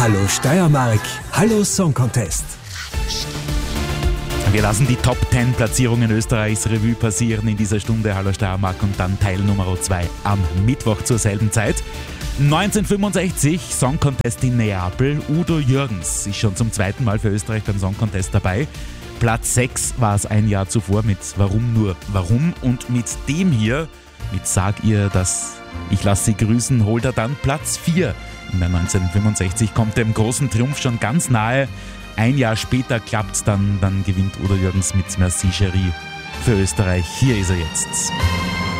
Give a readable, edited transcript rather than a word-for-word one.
Hallo Steiermark, hallo Song Contest. Wir lassen die Top 10 Platzierungen Österreichs Revue passieren in dieser Stunde. Hallo Steiermark und dann Teil Nummer 2 am Mittwoch zur selben Zeit. 1965 Song Contest in Neapel. Udo Jürgens ist schon zum zweiten Mal für Österreich beim Song Contest dabei. Platz 6 war es ein Jahr zuvor mit Warum nur Warum. Und mit dem hier, mit Sag ihr, dass ich lasse Sie grüßen, holt er dann Platz 4. In der 1965 kommt dem großen Triumph schon ganz nahe. Ein Jahr später klappt's dann gewinnt Udo Jürgens mit Merci Chérie für Österreich. Hier ist er jetzt.